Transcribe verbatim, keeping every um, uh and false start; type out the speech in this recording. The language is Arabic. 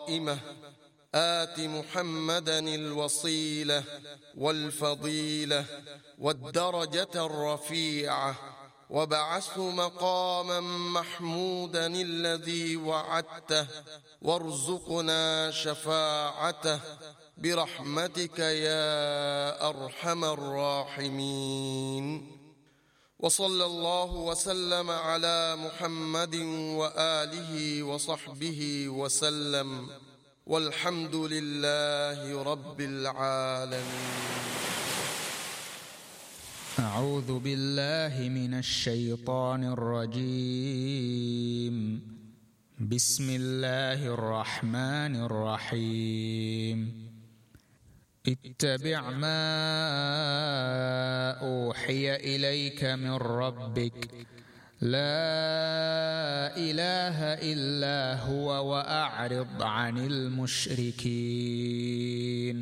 قائمة آت محمدا الوصيلة والفضيلة والدرجة الرفيعة وابعثه مقاما محمودا الذي وعدته وارزقنا شفاعته برحمتك يا أرحم الراحمين. وصلى الله وسلم على محمد وآله وصحبه وسلم، والحمد لله رب العالمين. أعوذ بالله من الشيطان الرجيم. بسم الله الرحمن الرحيم. اتبع ما أوحي إليك من ربك لا إله إلا هو وأعرض عن المشركين.